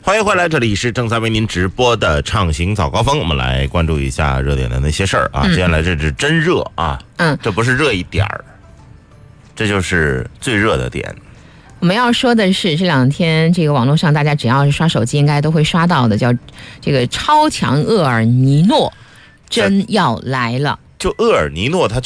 欢迎回来，这里是正在为您直播的畅行早高峰，我们来关注一下热点的那些事儿啊。接下来这是真热啊，这不是热一点儿，这就是最热的点。 我们要说的是这两天这个网络上大家只要是刷手机应该都会刷到的，叫这个超强厄尔尼诺真要来了。 就厄尔尼诺它